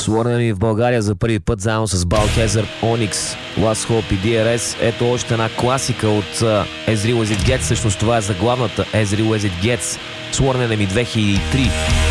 Sworn Enemy в България за първи път заедно с Balthazar, Onyx, Last Hope и DRS. Ето още една класика от As Real As It Gets. Всъщност това е заглавната As Real As It Gets. Sworn Enemy 2003.